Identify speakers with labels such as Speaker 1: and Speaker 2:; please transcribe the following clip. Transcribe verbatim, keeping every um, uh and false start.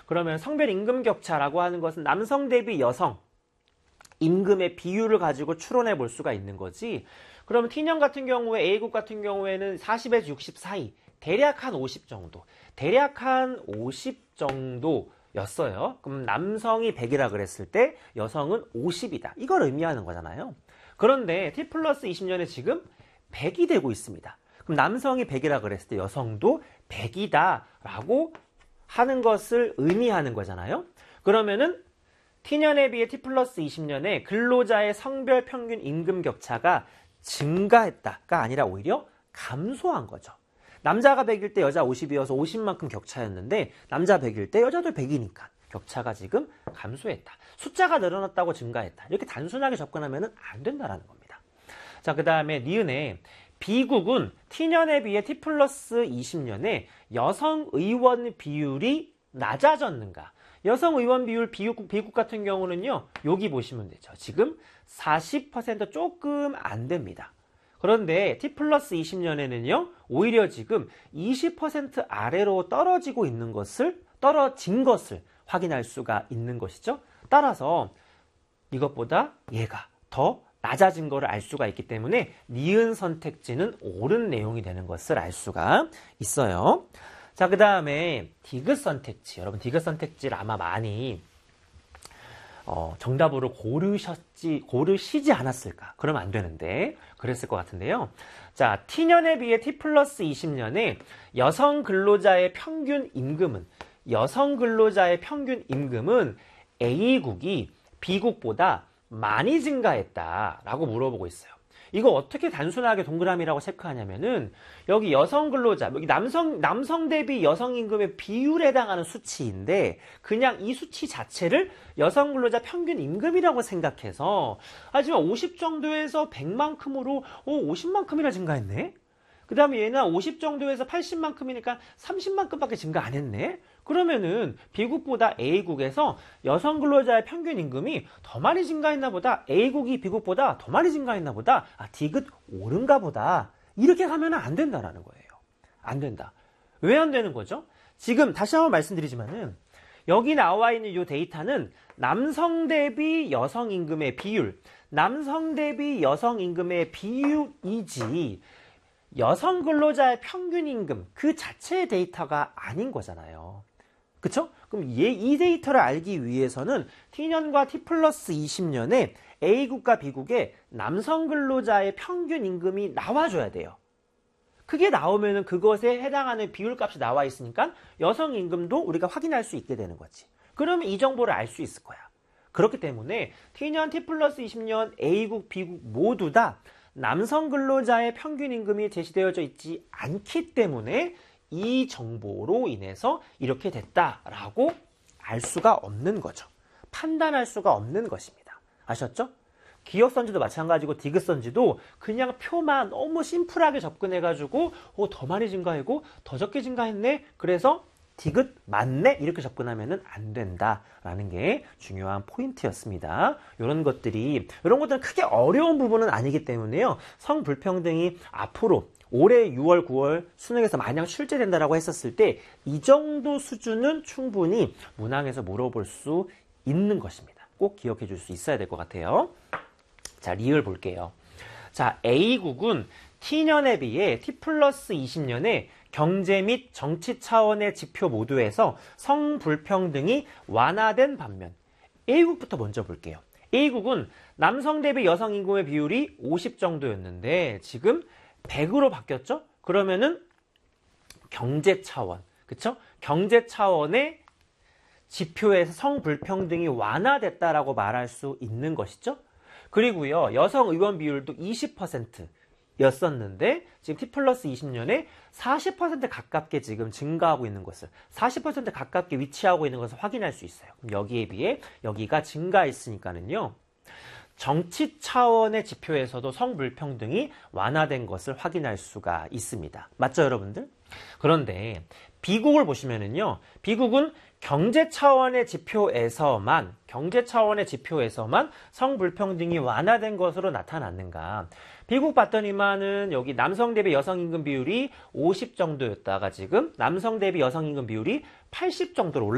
Speaker 1: 그러면 성별 임금 격차라고 하는 것은 남성 대비 여성 임금의 비율을 가지고 추론해 볼 수가 있는 거지. 그러면 T년 같은 경우에 A국 같은 경우에는 사십에서 육십 사이, 대략 한 오십 정도, 대략 한 오십 정도였어요. 그럼 남성이 백이라 그랬을 때 여성은 오십이다. 이걸 의미하는 거잖아요. 그런데 T 플러스 이십 년에 지금 백이 되고 있습니다. 그럼 남성이 백이라 그랬을 때 여성도 백이다 라고 하는 것을 의미하는 거잖아요. 그러면은 T년에 비해 T 플러스 이십 년에 근로자의 성별 평균 임금 격차가 증가했다가 아니라 오히려 감소한 거죠. 남자가 백일 때 여자 오십이어서 오십만큼 격차였는데 남자 백일 때 여자도 백이니까 격차가 지금 감소했다. 숫자가 늘어났다고 증가했다. 이렇게 단순하게 접근하면 안 된다는 겁니다. 자, 그 다음에 니은에 B국은 T년에 비해 T 플러스 이십 년에 여성 의원 비율이 낮아졌는가? 여성 의원 비율 B국, B국 같은 경우는요, 여기 보시면 되죠. 지금 사십 퍼센트 조금 안 됩니다. 그런데 T 플러스 이십 년에는요, 오히려 지금 이십 퍼센트 아래로 떨어지고 있는 것을, 떨어진 것을 확인할 수가 있는 것이죠. 따라서 이것보다 얘가 더 낮아진 것을 알 수가 있기 때문에 니은 선택지는 옳은 내용이 되는 것을 알 수가 있어요. 자, 그 다음에 디귿 선택지. 여러분, 디귿 선택지를 아마 많이 어, 정답으로 고르셨지, 고르시지 않았을까? 그러면 안 되는데, 그랬을 것 같은데요. 자, T년에 비해 T 플러스 이십 년에 여성 근로자의 평균 임금은, 여성 근로자의 평균 임금은 A국이 B국보다 많이 증가했다라고 물어보고 있어요. 이거 어떻게 단순하게 동그라미라고 체크하냐면은 여기 여성 근로자, 여기 남성 남성 대비 여성 임금의 비율에 해당하는 수치인데 그냥 이 수치 자체를 여성 근로자 평균 임금이라고 생각해서 하지만 오십 정도에서 백만큼으로 오, 오십만큼이나 증가했네. 그 다음에 얘는 오십 정도에서 팔십만큼이니까 삼십만큼밖에 증가 안 했네. 그러면은 B국보다 A국에서 여성 근로자의 평균 임금이 더 많이 증가했나 보다. A국이 B국보다 더 많이 증가했나 보다. 아, 디귿 옳은가 보다. 이렇게 가면 안 된다라는 거예요. 안 된다. 왜 안 되는 거죠? 지금 다시 한번 말씀드리지만은 여기 나와 있는 이 데이터는 남성 대비 여성 임금의 비율, 남성 대비 여성 임금의 비율이지 여성 근로자의 평균 임금 그 자체의 데이터가 아닌 거잖아요. 그쵸? 그럼 얘, 이 데이터를 알기 위해서는 T년과 T 플러스 이십 년에 A국과 B국의 남성 근로자의 평균 임금이 나와줘야 돼요. 그게 나오면은 그것에 해당하는 비율값이 나와 있으니까 여성 임금도 우리가 확인할 수 있게 되는 거지. 그러면 이 정보를 알 수 있을 거야. 그렇기 때문에 T년, T 플러스 이십 년, A국, B국 모두 다 남성 근로자의 평균 임금이 제시되어져 있지 않기 때문에 이 정보로 인해서 이렇게 됐다라고 알 수가 없는 거죠. 판단할 수가 없는 것입니다. 아셨죠? 기억선지도 마찬가지고 디귿선지도 그냥 표만 너무 심플하게 접근해가지고 어, 더 많이 증가했고 더 적게 증가했네. 그래서 디귿 맞네 이렇게 접근하면 안 된다라는 게 중요한 포인트였습니다. 이런 것들이 이런 것들은 크게 어려운 부분은 아니기 때문에요. 성불평등이 앞으로 올해 유월, 구월 수능에서 만약 출제된다라고 했었을 때 이 정도 수준은 충분히 문항에서 물어볼 수 있는 것입니다. 꼭 기억해 줄 수 있어야 될 것 같아요. 자, 리을 볼게요. 자, A국은 T년에 비해 T 플러스 이십 년에 경제 및 정치 차원의 지표 모두에서 성불평등이 완화된 반면 A국부터 먼저 볼게요. A국은 남성 대비 여성 인구의 비율이 오십 정도였는데 지금 백으로 바뀌었죠? 그러면은 경제 차원, 그쵸? 경제 차원의 지표에서 성불평등이 완화됐다라고 말할 수 있는 것이죠. 그리고요, 여성 의원 비율도 이십 퍼센트였었는데 지금 T 플러스 이십 년에 사십 퍼센트 가깝게 지금 증가하고 있는 것을, 사십 퍼센트 가깝게 위치하고 있는 것을 확인할 수 있어요. 그럼 여기에 비해 여기가 증가했으니까는요, 정치 차원의 지표에서도 성불평등이 완화된 것을 확인할 수가 있습니다. 맞죠, 여러분들? 그런데 B국을 보시면은요, B국은 경제 차원의 지표에서만, 경제 차원의 지표에서만 성불평등이 완화된 것으로 나타났는가? B국 봤더니만은 여기 남성 대비 여성 임금 비율이 오십 정도였다가 지금 남성 대비 여성 임금 비율이 팔십 정도로 올라